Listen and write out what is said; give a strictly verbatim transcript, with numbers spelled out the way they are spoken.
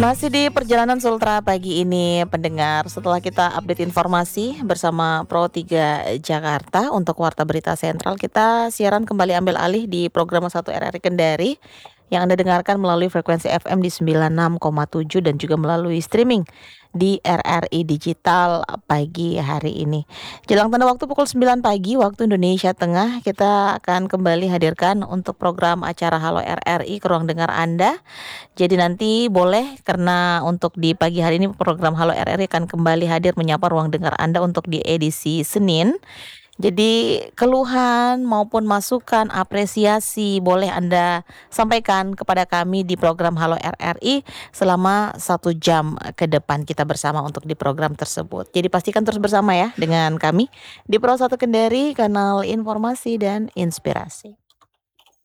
Masih di perjalanan Sultra pagi ini pendengar, setelah kita update informasi bersama Pro tiga Jakarta untuk Warta Berita Sentral, kita siaran kembali ambil alih di program satu R R I Kendari yang Anda dengarkan melalui frekuensi F M di sembilan puluh enam koma tujuh dan juga melalui streaming di R R I Digital pagi hari ini. Jelang tanda waktu pukul sembilan pagi waktu Indonesia Tengah, kita akan kembali hadirkan untuk program acara Halo R R I ke ruang dengar Anda. Jadi nanti boleh, karena untuk di pagi hari ini program Halo R R I akan kembali hadir menyapa ruang dengar Anda untuk di edisi Senin. Jadi keluhan maupun masukan, apresiasi boleh Anda sampaikan kepada kami di program Halo R R I selama satu jam ke depan kita bersama untuk di program tersebut. Jadi pastikan terus bersama ya dengan kami di Pro satu Kendari, kanal informasi dan inspirasi.